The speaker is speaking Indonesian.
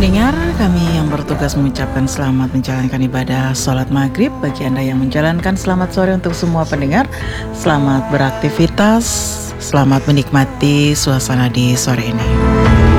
pendengar, kami yang bertugas mengucapkan selamat menjalankan ibadah sholat maghrib. Bagi Anda yang menjalankan, selamat sore untuk semua pendengar. Selamat beraktivitas, selamat menikmati suasana di sore ini.